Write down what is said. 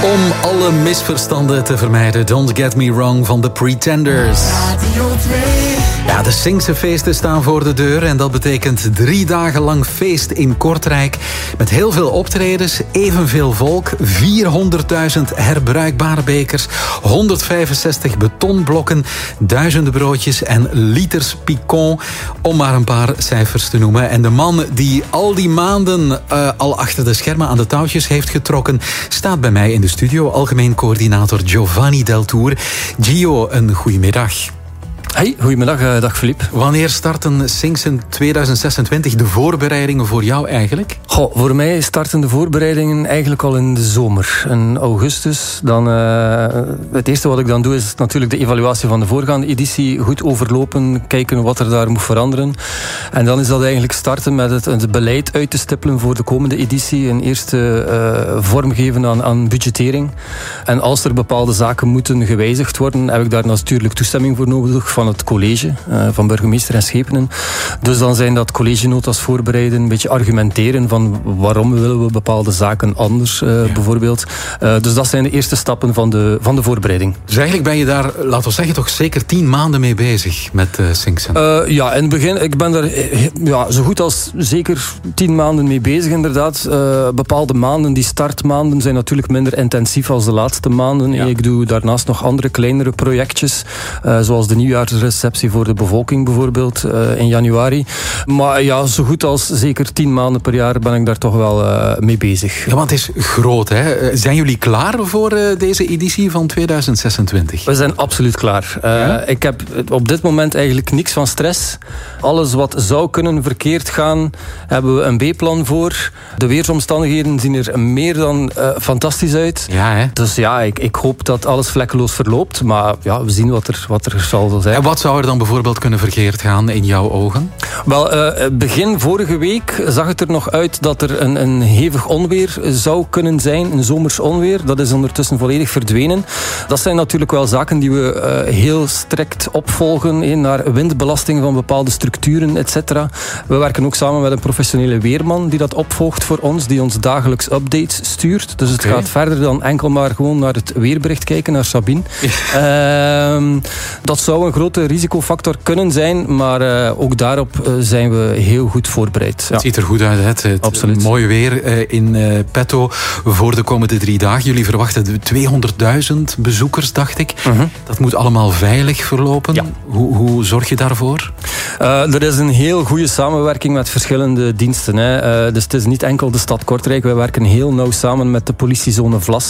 Om alle misverstanden te vermijden, Don't Get Me Wrong van The Pretenders. Ja, de Singse feesten staan voor de deur en dat betekent 3 dagen lang feest in Kortrijk. Met heel veel optredens, evenveel volk, 400.000 herbruikbare bekers, 165 betonblokken, duizenden broodjes en liters picon, om maar een paar cijfers te noemen. En de man die al die maanden al achter de schermen aan de touwtjes heeft getrokken, staat bij mij in de studio, algemeen coördinator Giovanni Deltour. Gio, een goedemiddag. Hey, goedemiddag, dag Filip. Wanneer starten Singsen 2026, de voorbereidingen voor jou eigenlijk? Goh, voor mij starten de voorbereidingen eigenlijk al in de zomer. In augustus. Dan, het eerste wat ik dan doe is natuurlijk de evaluatie van de voorgaande editie. Goed overlopen, kijken wat er daar moet veranderen. En dan is dat eigenlijk starten met het beleid uit te stippelen voor de komende editie. Een eerste vorm geven aan budgettering. En als er bepaalde zaken moeten gewijzigd worden, heb ik daar natuurlijk toestemming voor nodig van het college, van burgemeester en schepenen. Dus dan zijn dat collegenota's voorbereiden, een beetje argumenteren van waarom willen we bepaalde zaken anders, bijvoorbeeld. Dus dat zijn de eerste stappen van de voorbereiding. Dus eigenlijk ben je daar, laten we zeggen, toch zeker 10 maanden mee bezig met Singsen? Ja, in het begin, ik ben daar zo goed als zeker 10 maanden mee bezig, inderdaad. Bepaalde maanden, die startmaanden, zijn natuurlijk minder intensief als de laatste maanden. Ja. Ik doe daarnaast nog andere kleinere projectjes, zoals de nieuwjaarsreceptie voor de bevolking bijvoorbeeld in januari. Maar ja, zo goed als zeker 10 maanden per jaar ben ik daar toch wel mee bezig. Ja, want het is groot, hè? Zijn jullie klaar voor deze editie van 2026? We zijn absoluut klaar. Ja? Ik heb op dit moment eigenlijk niks van stress. Alles wat zou kunnen verkeerd gaan, hebben we een B-plan voor. De weersomstandigheden zien er meer dan fantastisch uit. Ja, hè? Dus ja, ik hoop dat alles vlekkeloos verloopt. Maar ja, we zien wat er zal zijn. En wat zou er dan bijvoorbeeld kunnen verkeerd gaan in jouw ogen? Wel, begin vorige week zag het er nog uit dat er een hevig onweer zou kunnen zijn. Een zomers onweer. Dat is ondertussen volledig verdwenen. Dat zijn natuurlijk wel zaken die we heel strikt opvolgen. Naar windbelasting van bepaalde structuren, etc. We werken ook samen met een professionele weerman die dat opvolgt voor ons. Die ons dagelijks updates stuurt. Dus het gaat verder dan enkel maar gewoon naar het weerbericht kijken, naar Sabine. Dat zou een grote risicofactor kunnen zijn, maar ook daarop zijn we heel goed voorbereid. Ja. Het ziet er goed uit, hè? Het mooie weer in petto voor de komende 3 dagen. Jullie verwachten 200.000 bezoekers, dacht ik. Dat moet allemaal veilig verlopen. Ja. Hoe zorg je daarvoor? Er is een heel goede samenwerking met verschillende diensten. Hè. Dus het is niet enkel de stad Kortrijk. Wij werken heel nauw samen met de politiezone Vlas.